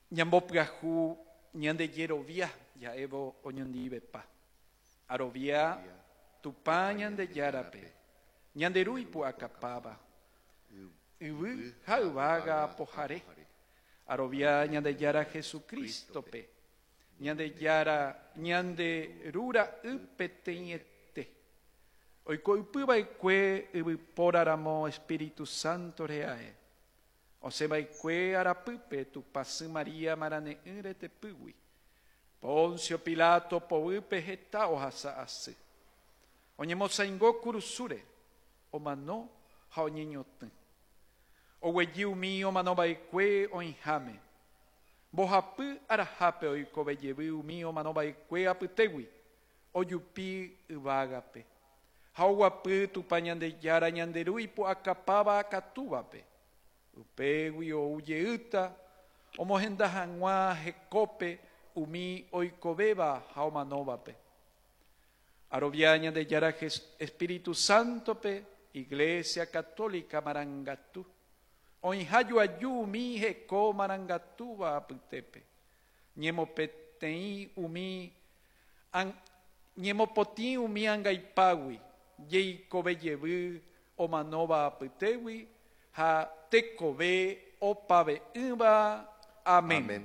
Ñambopyahu ñande yerovia ya evo oñondivepa. Arovia tupa ñande yarape. Ñanderui puakapava. Ivu hauvaga pojare. Arovia ñande yara Jesucristo pe. Ñande yara ñande rura upeteñete. Oiko upıva ikue ivu poraramo Espíritu Santo reae. Oseba ikue arapype tu pasy María marane yrete pygui. Poncio Pilato povype heta ohasa asy. Oñemosãingo kurusúre, omano ha oñeñotỹ. Oguejy umi omanova'ekue oĩháme. Mbohapy arahápe oikovejevy umi omanova'ekue apytégui. Ojupi yvágape. Ha oguapy tupa ñandejára ñanderu ipu'akapáva akatúvape. Upégui oujeýta omohenda hag̃ua hekópe umi oikovéva ha omanóvape. Arovia ñandejára Espíritu Santope Iglesia Católica marangatu. Oĩháju aju umi heko marangatúva apytépe. Ñemopotĩ umi angaipágui jeikovejevy omanóva apytégui ha tekove opave'ỹva. Amén.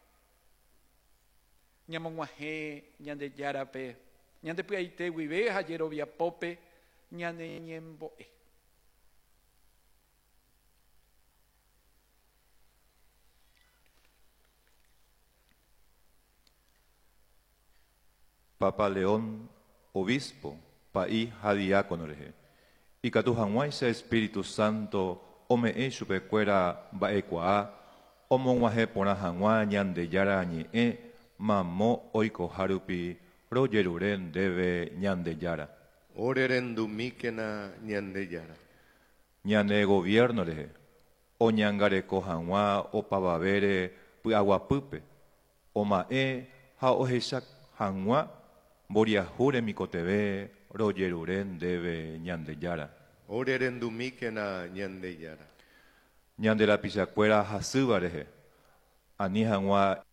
Ñamog̃uahẽ ñandejárape ñandepy'aite guive ha jeroviapópe ñaneñembo'e. Papa León, obispo, país ha diácono rehe. Y catuhanguaisa Espíritu Santo, ome'ẽ chupekuéra mba'ekuaa, omog̃uahẽ porã hag̃ua ñandejara ñe'ẽ, mamo oikoha rupi rojerure ndéve ñandejára. Orerendumíkena ñandejára. Ñane gobierno rehe, oñangareko hag̃ua opavavére py'aguapýpe, oma'ẽ ha ohecha hag̃ua mboriahúre mikoteve rojerure ndéve ñandejára. Orerendumíkena ñandejára. Ñande rapichakuéra hasýva rehe, ani hag̃ua